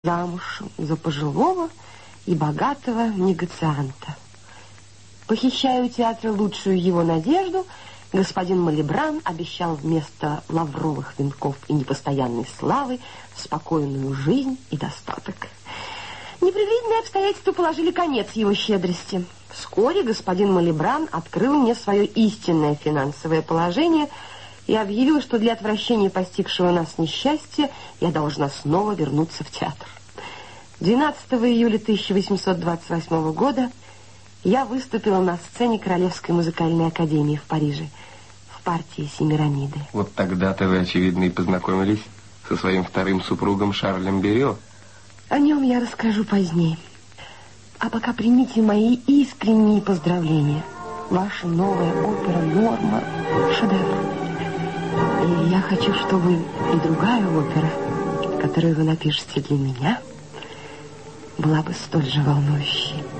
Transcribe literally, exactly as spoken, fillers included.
замуж за пожилого и богатого негацианта. Похищая у театра лучшую его надежду, господин Малибран обещал вместо лавровых венков и непостоянной славы спокойную жизнь и достаток. Непредвиденные обстоятельства положили конец его щедрости. Вскоре господин Малибран открыл мне свое истинное финансовое положение и объявил, что для отвращения постигшего нас несчастья я должна снова вернуться в театр. двенадцатого июля тысяча восемьсот двадцать восьмого года я выступила на сцене Королевской музыкальной академии в Париже в партии Семирамиды. Вот тогда-то вы, очевидно, и познакомились со своим вторым супругом Шарлем Берё. О нем я расскажу позднее. А пока примите мои искренние поздравления. Ваша новая опера «Норма» — шедевр. И я хочу, чтобы и другая опера, которую вы напишете для меня, была бы столь же волнующей.